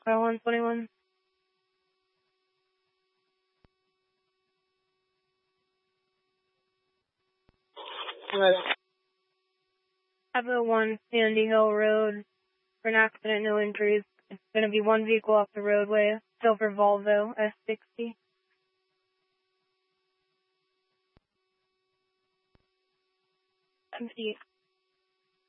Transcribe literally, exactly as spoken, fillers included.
one twenty-one. Right. five oh one Sandy Hill Road. For an accident, no injuries. It's going to be one vehicle off the roadway. Silver Volvo S sixty. Empty.